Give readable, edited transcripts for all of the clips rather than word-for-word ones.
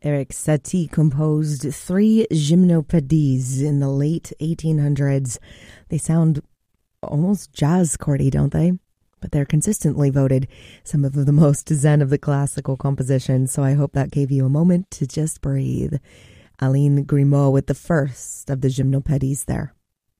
Eric Satie composed 3 gymnopédies in the late 1800s. They sound almost jazz chordy, don't they? But they're consistently voted some of the most zen of the classical compositions, so I hope that gave you a moment to just breathe. Aline Grimaud with the first of the gymnopédies there.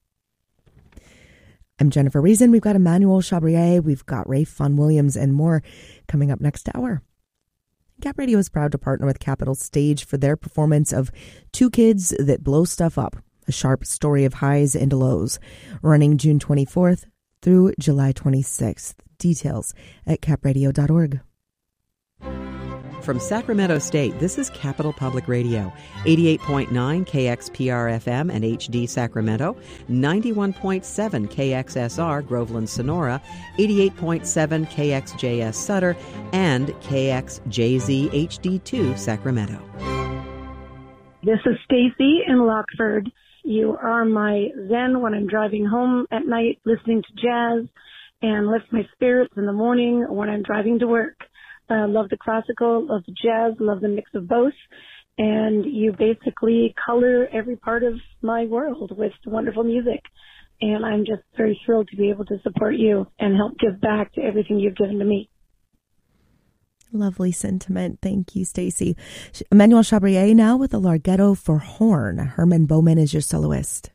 I'm Jennifer Reason. We've got Emmanuel Chabrier, we've got Rafe Vaughan Williams, and more coming up next hour. Cap Radio is proud to partner with Capitol Stage for their performance of Two Kids That Blow Stuff Up, a sharp story of highs and lows, running June 24th through July 26th. Details at capradio.org. From Sacramento State, this is Capital Public Radio, 88.9 KXPR-FM and HD Sacramento, 91.7 KXSR Groveland Sonora, 88.7 KXJS Sutter, and KXJZ HD2 Sacramento. This is Stacy in Lockford. You are my zen when I'm driving home at night, listening to jazz, and lift my spirits in the morning when I'm driving to work. Love the classical, love the jazz, love the mix of both. And you basically color every part of my world with wonderful music. And I'm just very thrilled to be able to support you and help give back to everything you've given to me. Lovely sentiment. Thank you, Stacy. Emmanuel Chabrier now with the Larghetto for horn. Herman Bowman is your soloist.